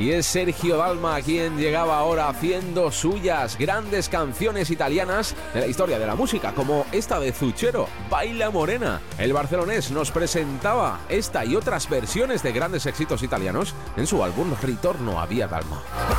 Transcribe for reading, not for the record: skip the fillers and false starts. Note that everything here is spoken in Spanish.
Y es Sergio Dalma quien llegaba ahora haciendo suyas grandes canciones italianas de la historia de la música, como esta de Zucchero, Baila Morena. El barcelonés nos presentaba esta y otras versiones de grandes éxitos italianos en su álbum Ritorno a Via Dalma.